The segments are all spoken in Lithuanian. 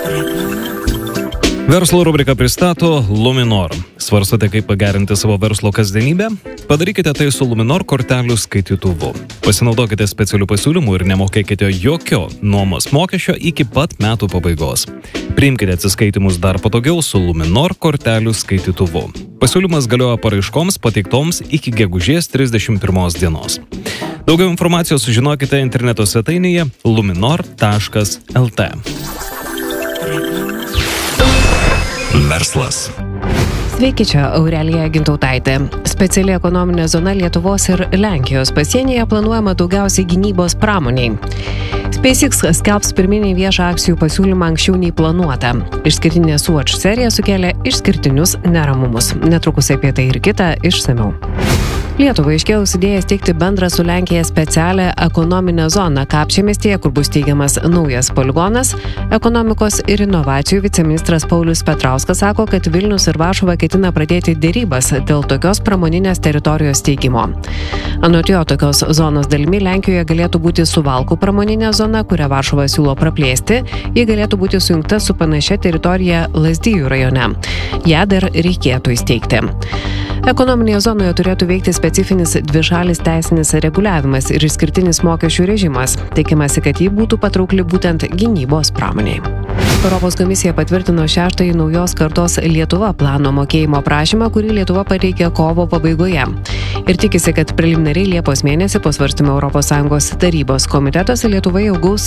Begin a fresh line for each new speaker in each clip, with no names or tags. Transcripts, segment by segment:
Verslo rubrika pristato Luminor. Svarstote, kaip pagerinti savo verslo kasdienybę? Padarykite tai su Luminor kortelių skaitytuvu. Pasinaudokite specialių pasiūlymų ir nemokėkite jokio nuomos mokesčio iki pat metų pabaigos. Priimkite atsiskaitimus dar patogiau su Luminor kortelių skaitytuvu. Pasiūlymas galioja paraiškoms pateiktoms iki gegužės 31 dienos. Daugiau informacijos sužinokite interneto svetainėje luminor.lt.
Verslas.
Sveiki, čia Aurelija Gintautaitė. Speciali ekonominė zona Lietuvos ir Lenkijos pasienyje planuojama daugiausiai gynybos pramoniai. SpaceX skelbs pirminį viešą akcijų pasiūlymą anksčiau nei planuota. Išskirtinė Swatch serija sukėlė išskirtinius neramumus. Netrukus apie tai ir kita išsamiau. Lietuvai iškėlus idėją steigti bendrą su Lenkija specialią ekonominę zoną Kapčiamiestyje, kur bus steigiamas naujas poligonas, ekonomikos ir inovacijų viceministras Paulius Petrauskas sako, kad Vilnius ir Varšuva ketina pradėti derybas dėl tokios pramoninės teritorijos steigimo. Anot jo, tokios zonos dalimi Lenkijoje galėtų būti Suvalkų pramoninė zona, kurią Varšuva siūlo praplėsti, ji galėtų būti sujungta su panašia teritorija Lazdijų rajone. Ją dar reikėtų įsteigti. Ekonominėje zonoje turėtų veikti specifinis dvišalis teisinis reguliavimas ir išskirtinis mokesčių režimas. Tikimasi, kad ji būtų patraukli būtent gynybos pramoniai. Europos komisija patvirtino 6-ąjį naujos kartos Lietuva plano mokėjimo prašymą, kurį Lietuva pateikė kovo pabaigoje. Ir tikisi, kad preliminariai Liepos mėnesį po svarstymo ES tarybos komitetuose Lietuva jau gaus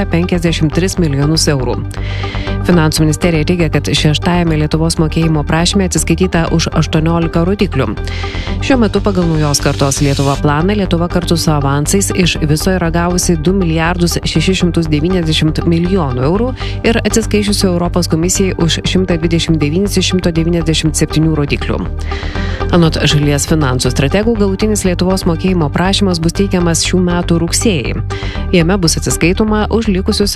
153 milijonus eurų. Finansų ministerija teigia, kad 6-ąjame Lietuvos mokėjimo prašyme atsiskaityta už 18 rodiklių. Šiuo metu pagal naujos kartos Lietuva planą Lietuva kartu su avansais iš viso yra gavusi 2 milijardus 690 milijonų eurų ir atsiskaičiusi Europos komisijai už 129 iš 197 rodiklių. Anot šalies finansų strategų, galutinis Lietuvos mokėjimo prašymas bus teikiamas šių metų rugsėjį. Jame bus atsiskaitoma už likusius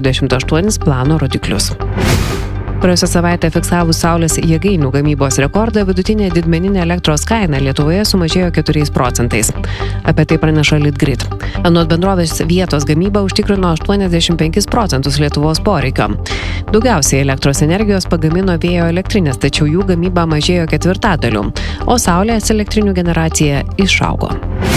68 plano rodiklius. Praėjusią savaitę fiksavus saulės jėgainių gamybos rekordą, vidutinė didmeninė elektros kaina Lietuvoje sumažėjo 4%. Apie tai praneša Litgrid. Anot bendrovės vietos gamyba užtikrino 85% Lietuvos poreikio. Daugiausiai elektros energijos pagamino vėjo elektrinės, tačiau jų gamyba mažėjo 1/4, o saulės elektrinių generacija išaugo.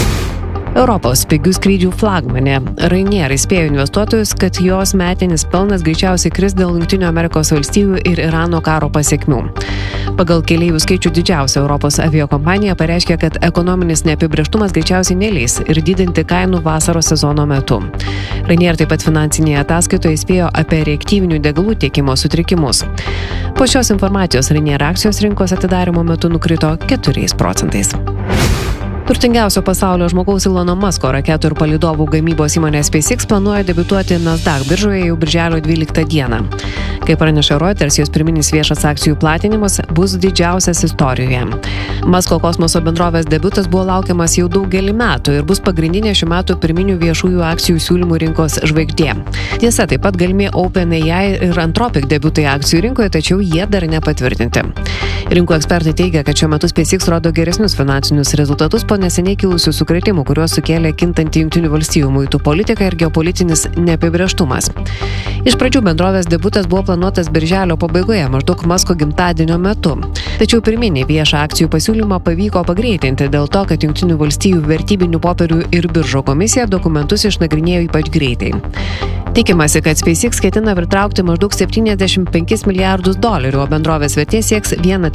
Europos pigių skrydžių flagmanė Ryanair įspėjo investuotojus, kad jos metinis pelnas greičiausiai kris dėl Jungtinių Amerikos valstijų ir Irano karo pasekmių. Pagal keleivių skaičių didžiausia Europos aviakompanija pareiškė, kad ekonominis neapibrėžtumas greičiausiai neleis ir didinti kainų vasaros sezono metu. Ryanair taip pat finansinėje ataskaitoje įspėjo apie reaktyvinių degalų tiekimo sutrikimus. Po šios informacijos Ryanair akcijos rinkos atidarymo metu nukrito 4%. Turtingiausio pasaulio žmogaus Ilono Musko raketų ir palydovų gamybos įmonė SpaceX planuoja debiutuoti Nasdaq biržoje jau birželio 12 dieną. Kaip praneša Reuters, jos pirminis viešas akcijų platinimas bus didžiausias istorijoje. Musko kosmoso bendrovės debiutas buvo laukiamas jau daugelį metų ir bus pagrindinė šių metų pirminių viešųjų akcijų siūlymų rinkos žvaigždė. Tiesa, taip pat galimi OpenAI ir Anthropic debiutai akcijų rinkoje, tačiau jie dar nepatvirtinti. Rinkų ekspertai teigia, kad šiuo metu SpaceX rodo geresnius finansinius rezultatus po neseniai kilusių sukrėtimų, kuriuos sukėlė kintanti Jungtinių valstijų muitų politika ir geopolitinis neapibrėžtumas. Iš pradžių bendrovės debiutas buvo planuotas birželio pabaigoje, maždaug Musko gimtadienio metu. Tačiau pirminį viešą akcijų pasiūlymą pavyko pagreitinti dėl to, kad Jungtinių valstijų vertybinių popierių ir biržų komisija dokumentus išnagrinėjo ypač greitai. Tikimasi, kad SpaceX ketina pritraukti maždaug $75 milijardus, o bendrovės vertė sieks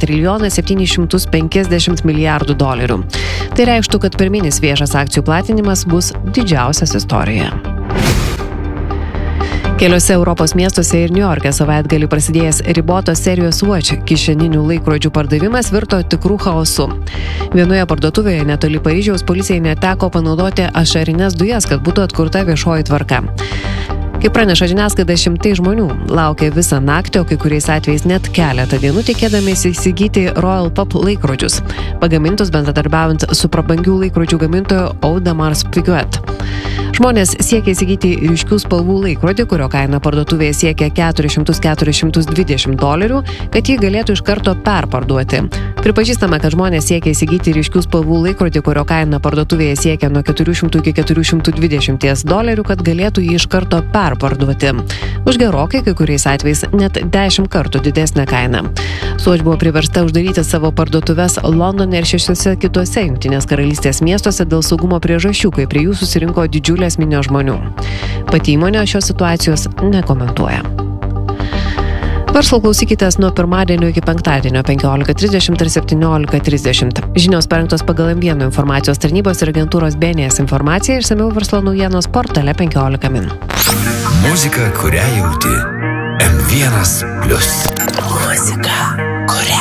$1,750 milijardų. Tai reikštų, kad pirminis viešas akcijų platinimas bus didžiausias istorijoje. Keliose Europos miestuose ir Niujorke savaitgalį prasidėjęs ribotos serijos Swatch kišeninių laikrodžių pardavimas virto tikrų chaosu. Vienoje parduotuvėje netoli Paryžiaus policijai neteko panaudoti ašarines dujas, kad būtų atkurta viešoji tvarka. Kaip praneša žiniasklaida, šimtai žmonių laukia visą naktį, o kai kuriais atvejais net keletą dienų tikėdamiesi įsigyti Royal Pop laikrodžius, pagamintus bendradarbiaujant su prabangių laikrodžių gamintoju Audemars Piguet. Žmonės siekia įsigyti ryškių spalvų laikrodį, kurio kaina parduotuvėje siekia $400–420, kad jį galėtų iš karto perparduoti. Pripažįstama, kad žmonės siekia įsigyti ryškių spalvų laikrodį, kurio kaina parduotuvėje siekia nuo $400 iki $420, kad galėtų jį iš karto perparduoti. Už gerokai, kai kuriais atvejais, net 10 kartų didesnę kainą. Swatch buvo priversta uždaryti savo parduotuves Londone ir 6 kitose Jungtinės karalystės miestuose dėl saugumo priežasčių, kai prie jų susirinko didžiulės minios žmonių. Pati įmonė šios situacijos nekomentuoja. Verslo klausykitės nuo pirmadienio iki penktadienio 15:30 ir 17:30. Žinios parengtos pagal M1 informacijos tarnybos ir agentūros BNS informaciją, išsamiau verslo naujienos portale 15 min.
Muzika, kurią jauti. M1+.
Muzika, kurią